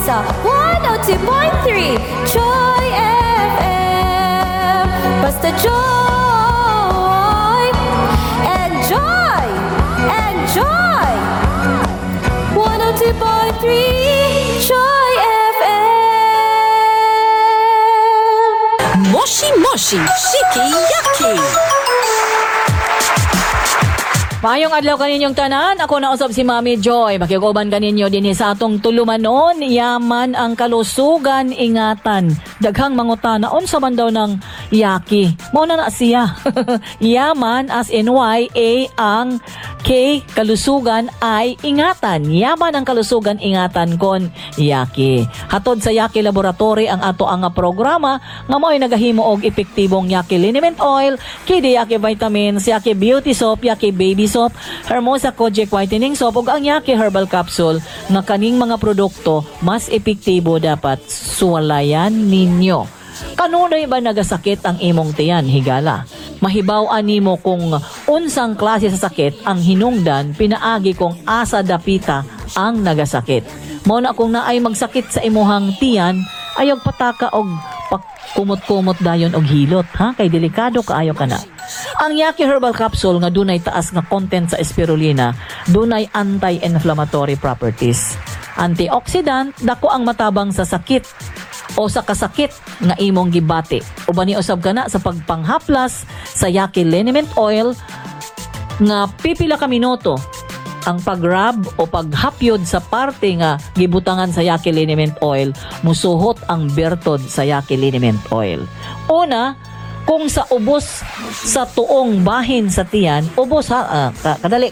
sa 102.3 Joy FM. Basta joy! Enjoy! Enjoy! 102.3 Joy FM. Moshi Moshi Shiki Yaki. Mayong adlaw kaninyong tanan, ako na usab si Mami Joy. Makiguban kaninyo din sa atong tulumanon, yaman ang kalusugan, ingatan. Daghang mangutana, unsa man daw ng yaki? Mao na siya. Yaman as in Y-A ang K, kalusugan ay ingatan. Yaman ang kalusugan, ingatan kon yaki. Hatod sa Yaki Laboratory ang ato ang programa nga mo'y nagahimo og epektibong Yaki Liniment Oil, Kidi Yaki Vitamins, Yaki Beauty Soap, Yaki Baby Soap, Hermosa Kojic Whitening Soap ug ang Yaki Herbal Capsule nga kaning mga produkto mas epektibo dapat suwalayan ninyo. Kanunay ba nagasakit ang imong tiyan, higala? Mahibaw-an nimo kung unsang klase sa sakit ang hinungdan, pinaagi kung asa dapita ang nagasakit. Mao na kung naay magsakit sa imuhang tiyan, ayog pataka og kumot-kumot dayon og hilot, ha? Kay delikado kaayo kana. Ang Yaki Herbal Capsule nga dunay taas nga content sa spirulina, dunay anti-inflammatory properties. Antioxidant, dako ang matabang sa sakit o sa kasakit nga imong gibati. Ubani usab kana sa pagpanghaplas sa Yaki Liniment Oil nga pipila ka minuto ang pag-rub o paghapyod sa parte nga gibutangan sa Yaki Liniment Oil, musuhot ang bertod sa Yaki Liniment Oil. Una, kung sa ubos sa tuong bahin sa tiyan, ubos ha, kadali.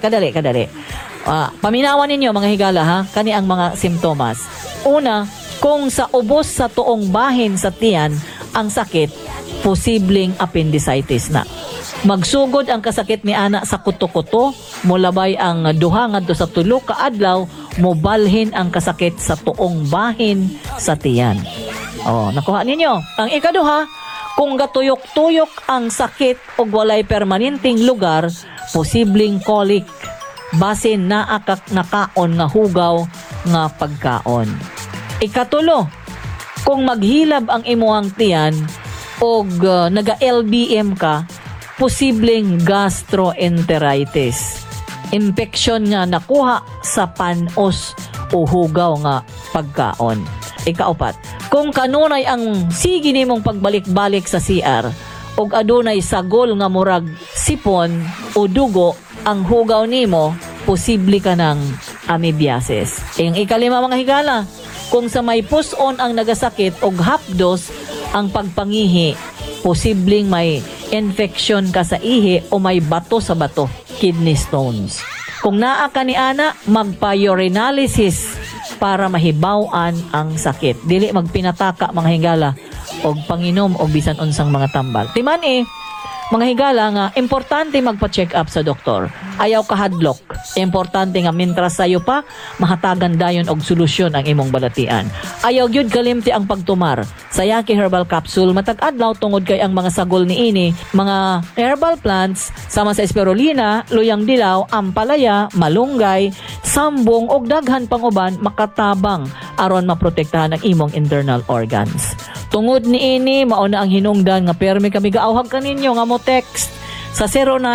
Paminawan ninyo mga higala ha, kani ang mga simptomas. Una, kung sa ubos sa tuong bahin sa tiyan ang sakit, posibleng appendicitis na. Magsugod ang kasakit ni ana sa kuto-kuto, mulabay ang duha ngadto sa tulo ka adlaw, mobalhin ang kasakit sa tuong bahin sa tiyan. Oh, nakuha ninyo. Ang ikaduha, kung gatuyok-tuyok ang sakit o walay permanenteng lugar, posibleng colic, basin naakak nakaon nga hugaw nga pagkaon. Ikatulo, kung maghilab ang imuhang tiyan o naga-LBM ka, posibleng gastroenteritis. Infeksyon nga nakuha sa panos o hugaw nga pagkaon. Ikaapat, kung kanunay ang sige nimong pagbalik-balik sa CR o adunay sagol nga murag sipon o dugo ang hugaw nimo, posible ka ng amoebiasis. Ang ikalima mga higala, kung sa may puson ang nagasakit o hapdos ang pagpangihi, posibleng may infection ka sa ihi o may bato sa bato, kidney stones. Kung naa ka ni ana, magpa-urinalysis para mahibaw-an ang sakit. Dili magpinataka mga higala o panginom o bisan unsang mga tambal. Timan mga higala nga, importante magpa-check up sa doktor. Ayaw kahadlok. Importante nga mintras sayo pa, mahatagan dayon og solusyon ang imong balatian. Ayaw gyud kalimti ang pagtumar. Sa Yaki Herbal Capsule, matag adlaw tungod kay ang mga sagol niini, mga herbal plants sama sa spirulina, luyang dilaw, ampalaya, malunggay, sambong og daghan pang uban makatabang aron maprotektahan ang imong internal organs. Tungod niini, mao na ang hinungdan nga permi kami gaawhag kaninyo nga mo text sa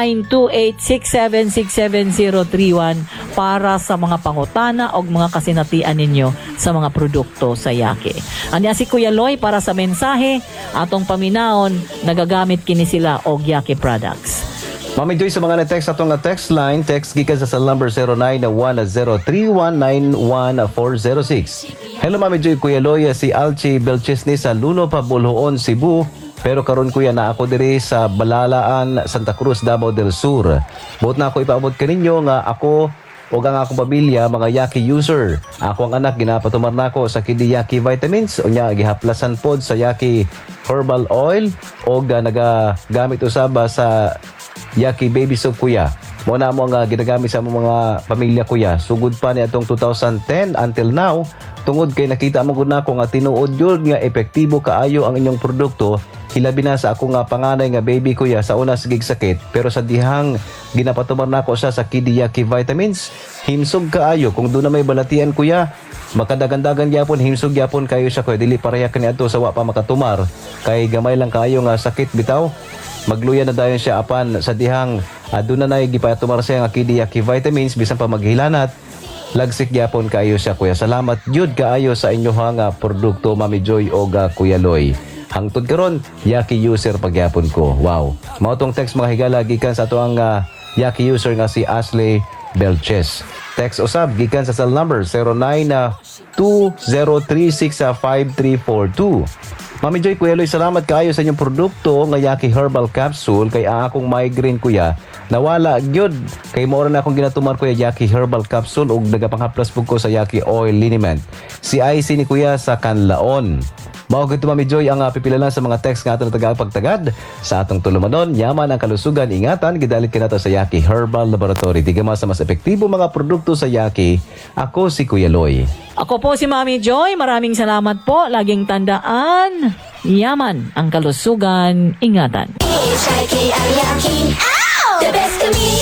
0928-6767031 para sa mga pangutana o mga kasinatian ninyo sa mga produkto sa Yaki. Anya si Kuya Loy para sa mensahe, atong paminaon, nagagamit kini sila og Yaki products. Mami Joy, sa mga na-text atong nga text line, text gikan sa number 091031910406. Hello Mami Joy, Kuya Loy, si Alchi Belchesni sa Luno Pabulhoon, Cebu. Pero karon kuya na ako diri sa Balalaan, Santa Cruz, Davao del Sur. Buot na ako ipaabot kaninyo nga ako o ang akong pamilya mga Yaki user. Ako ang anak ginapatumar na ako sa Kidi Yaki Vitamins o niya gihaplasan pod sa Yaki Herbal Oil o nagagamit usaba sa Yaki Baby Soap kuya. Muna mo nga ginagamit sa mga pamilya kuya. Sugod pa ni atong 2010 until now, tungod kay nakita mo gud na ako nga tinuod yun nga epektibo kaayo ang inyong produkto, Hilabi na sa ako nga panganay nga baby kuya sa una sigig sakit, pero sa dihang ginapatumar na ako siya sa Kidiyaki vitamins, himsog kaayo kung doon na may balatian kuya. Makadagandagan gyapon himsog gyapon kayo siya kuya, dili pareha kani adto sa wa pa makatumar kay gamay lang kaayo nga sakit bitaw. Magluya na dayon siya apan sa dihang aduna na gipatumar siya nga Kidiyaki vitamins bisan pa maghilanat. Lagsik gyapon kaayo siya kuya. Salamat jud kaayo sa inyohang produkto Mami Joy o Kuya Loy. Hangtod karon Yaki user pagyapon ko. Wow. Mao tong text mga higala gikan sa ato ang Yaki user nga si Ashley Belches. Text usab gikan sa cell number 0920365342. Mami Joy, Kuya Loy, salamat kaayo sa inyong produkto nga Yaki Herbal Capsule kay akong migraine kuya nawala gyud kay mo na akong ginatumar kuya Yaki Herbal Capsule ug nagapanghaplas pug ko sa Yaki Oil Liniment. Si IC ni kuya sa Canlaon. Mao gid Mami Joy ang pipilalan sa mga text nga aton tagapagtagad sa atong tulumanon. Yaman ang kalusugan, ingatan gidalit kinato sa Yaki Herbal Laboratory. Tigama sa mas epektibo mga produkto sa Yaki. Ako si Kuya Loy. Ako po si Mami Joy. Maraming salamat po. Laging tandaan, yaman ang kalusugan, ingatan. H-I-K ang yakin. Ow! The best to me.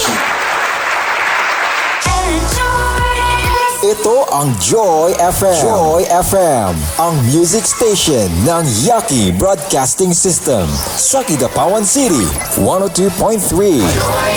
Ito ang Joy FM. Joy FM, ang music station ng Yaki Broadcasting System sa Kidapawan City, 102.3.